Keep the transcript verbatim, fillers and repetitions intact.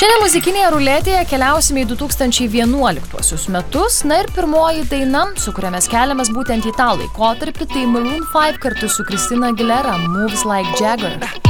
Šiandien muzikinėje ruletėje keliausime į du tūkstančiai vienuoliktuosius metus, na ir pirmoji daina, su kuria mes keliamės būtent į tą laikotarpį, tai Maroon five kartu su Christina Aguilera, Moves Like Jagger.